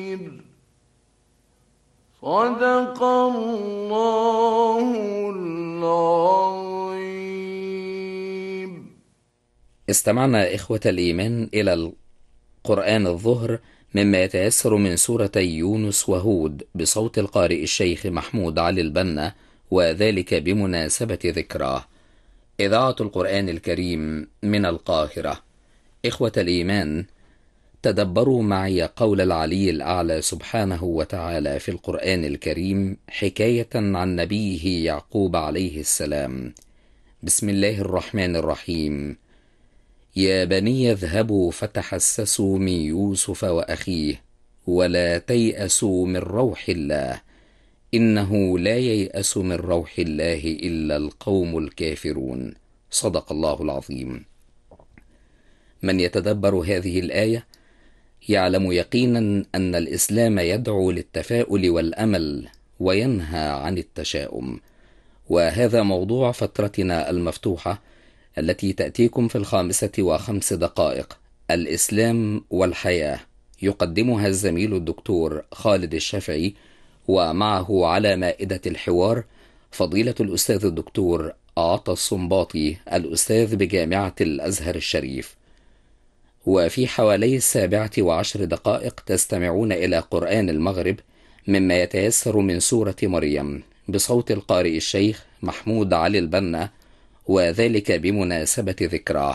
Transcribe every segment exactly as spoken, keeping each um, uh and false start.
صدق الله العظيم. استمعنا إخوة الإيمان إلى القرآن الظهر مما يتيسر من سورتي يونس وهود بصوت القارئ الشيخ محمود علي البنا، وذلك بمناسبة ذكراه. إذاعة القرآن الكريم من القاهرة. إخوة الإيمان، تدبروا معي قول العلي الأعلى سبحانه وتعالى في القرآن الكريم حكاية عن نبيه يعقوب عليه السلام. بسم الله الرحمن الرحيم. يا بني اذهبوا فتحسسوا من يوسف وأخيه ولا تيأسوا من روح الله إنه لا ييأس من روح الله إلا القوم الكافرون. صدق الله العظيم. من يتدبر هذه الآية يعلم يقينا أن الإسلام يدعو للتفاؤل والأمل وينهى عن التشاؤم، وهذا موضوع فترتنا المفتوحة التي تأتيكم في الخامسة وخمس دقائق، الإسلام والحياة، يقدمها الزميل الدكتور خالد الشافعي، ومعه على مائدة الحوار فضيلة الأستاذ الدكتور عطا الصنباطي، الأستاذ بجامعة الأزهر الشريف. وفي حوالي السابعة وعشر دقائق تستمعون إلى قرآن المغرب مما يتيسر من سورة مريم بصوت القارئ الشيخ محمود علي البنا، وذلك بمناسبة ذكراه.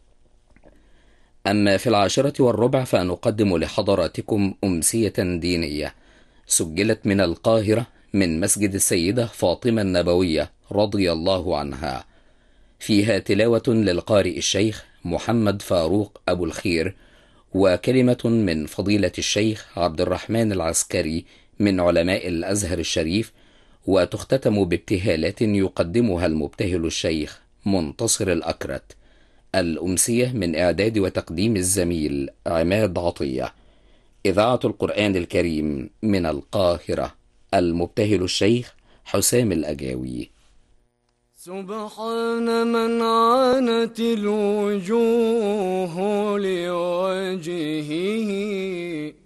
أما في العاشرة والربع فنقدم لحضراتكم أمسية دينية سجلت من القاهرة من مسجد السيدة فاطمة النبوية رضي الله عنها، فيها تلاوة للقارئ الشيخ محمد فاروق أبو الخير، وكلمة من فضيلة الشيخ عبد الرحمن العسكري من علماء الأزهر الشريف، وتختتم بابتهالات يقدمها المبتهل الشيخ منتصر الأكرت. الأمسية من إعداد وتقديم الزميل عماد عطية. إذاعة القرآن الكريم من القاهرة، المبتهل الشيخ حسام الأجاوي. سبحان من عانت الوجوه لوجهه